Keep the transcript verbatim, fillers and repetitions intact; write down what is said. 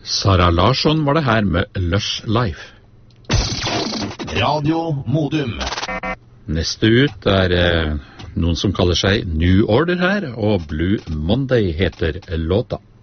Sara Larsson var det her med Lush Life. Radio Modum. Neste ut er eh, noen som kaller seg New Order her, og Blue Monday heter låta.